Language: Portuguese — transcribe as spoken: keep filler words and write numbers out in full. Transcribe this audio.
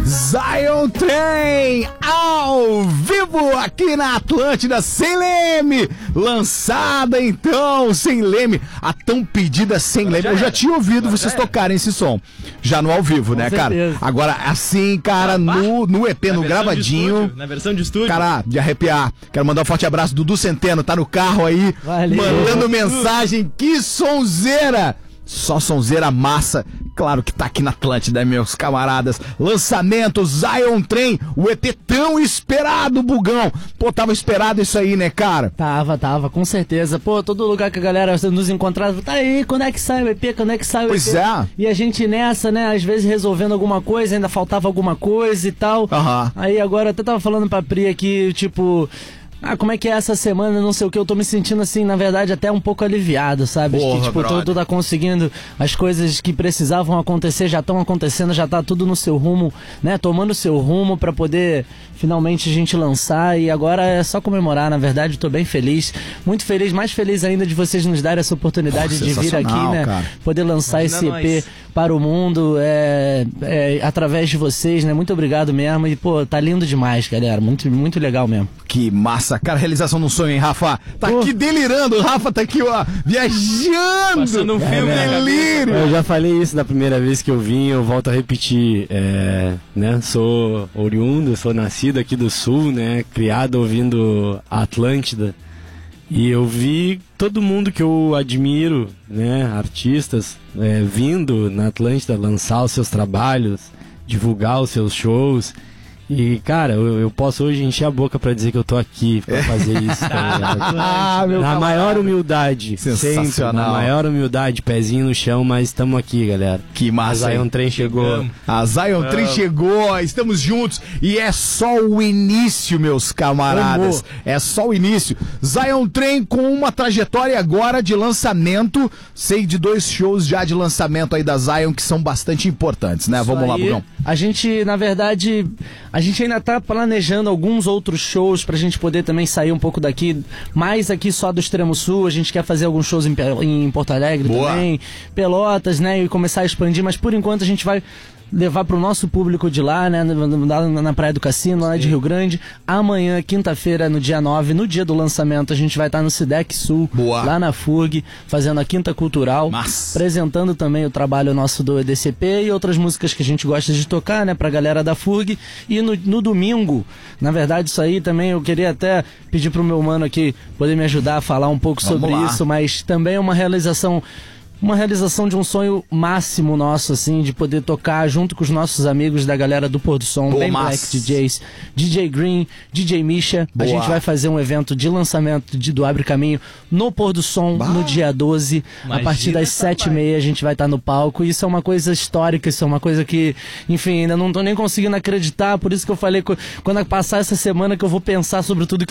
Zion Train ao vivo aqui na Atlântida, sem leme, lançada então, sem leme, a tão pedida sem leme. Eu já tinha ouvido vocês tocarem esse som, já no ao vivo, né, cara? Agora, assim, cara, no, no E P, no gravadinho, na versão de estúdio, cara, de arrepiar. Quero mandar um forte abraço, Dudu Centeno, tá no carro aí, Valeu. mandando mensagem, que sonzeira! Só sonzeira massa, claro que tá aqui na Atlântida, meus camaradas. Lançamento, Zion Train, o E P tão esperado, Bugão. Pô, tava esperado isso aí, né, cara? Tava, tava, com certeza. Pô, todo lugar que a galera nos encontrava, tá aí, quando é que sai o E P, quando é que sai o Pois E P? é. E a gente nessa, né, às vezes resolvendo alguma coisa, ainda faltava alguma coisa e tal. Aham. Aí agora eu até tava falando pra Pri aqui, tipo... Ah, como é que é essa semana, não sei o que, eu tô me sentindo assim, na verdade, até um pouco aliviado, sabe? Porra, que, tipo, tu, tu tá conseguindo, as coisas que precisavam acontecer já estão acontecendo, já tá tudo no seu rumo, né? Tomando o seu rumo pra poder, finalmente, a gente lançar, e agora é só comemorar, na verdade, tô bem feliz, muito feliz, mais feliz ainda de vocês nos darem essa oportunidade Pô, de vir aqui, né? cara. Poder lançar Imagina esse E P nós. para o mundo, é, é, através de vocês, né? Muito obrigado mesmo, e, pô, tá lindo demais, galera, muito, muito legal mesmo. Que massa, cara, realização de um sonho, hein, Rafa? Tá Pô. aqui delirando, o Rafa tá aqui, ó, viajando. Passando um filme na cabeça. delírio. Eu já falei isso da primeira vez que eu vim, eu volto a repetir, é, né, sou oriundo, sou nascido aqui do Sul, né, criado ouvindo a Atlântida, e eu vi todo mundo que eu admiro, né, artistas, é, vindo na Atlântida lançar os seus trabalhos, divulgar os seus shows. E, cara, eu, eu posso hoje encher a boca pra dizer que eu tô aqui pra fazer isso, tá ligado? Ah, meu Na maior humildade, Sensacional. sempre, na maior humildade, pezinho no chão, mas estamos aqui, galera. Que massa, A Zion hein? Train chegou. A Zion Train chegou, estamos juntos e é só o início, meus camaradas. Amor. É só o início. Zion Train com uma trajetória agora de lançamento. Sei de dois shows já de lançamento aí da Zion que são bastante importantes, né? Isso Vamos lá, aí. Bugão. A gente, na verdade, a gente ainda tá planejando alguns outros shows pra gente poder também sair um pouco daqui, mais aqui só do extremo sul. A gente quer fazer alguns shows em, Pe- em Porto Alegre Boa. também, Pelotas, né, e começar a expandir, mas por enquanto a gente vai levar pro nosso público de lá, né, na, na Praia do Cassino, lá de Rio Grande. Amanhã, quinta-feira, no dia nove, no dia do lançamento, a gente vai estar no Cidec Sul, Boa. lá na F U R G, fazendo a Quinta Cultural, Massa. apresentando também o trabalho nosso do E D C P e outras músicas que a gente gosta de tocar, né, pra galera da F U R G. E no, no domingo, na verdade, isso aí também eu queria até pedir pro meu mano aqui poder me ajudar a falar um pouco Vamos sobre lá. isso, mas também é uma realização Uma realização de um sonho máximo nosso, assim, de poder tocar junto com os nossos amigos da galera do Pôr do Som, Boa, bem Black massa. D Js, D J Green, D J Misha. Boa. A gente vai fazer um evento de lançamento de, do Abre Caminho no Pôr do Som, Bah. no dia doze, a Imagina partir das essa sete e meia a gente vai estar no palco. Isso é uma coisa histórica, isso é uma coisa que, enfim, ainda não tô nem conseguindo acreditar, por isso que eu falei que quando passar essa semana que eu vou pensar sobre tudo que